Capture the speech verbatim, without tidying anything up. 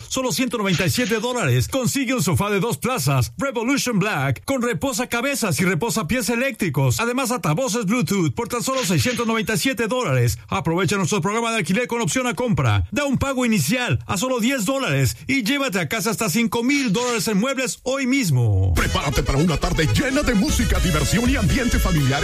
solo ciento noventa y siete dólares. Consigue un sofá de dos plazas, Revolution Black, con reposacabezas y reposapiés eléctricos. Además, altavoces Bluetooth por tan solo seiscientos noventa y siete dólares. Aprovecha nuestro programa de alquiler con opción a compra. Da un pago inicial a solo diez dólares y llévate a casa hasta cinco mil dólares en muebles hoy mismo. Prepárate para una tarde llena de música, diversión y ambiente familiar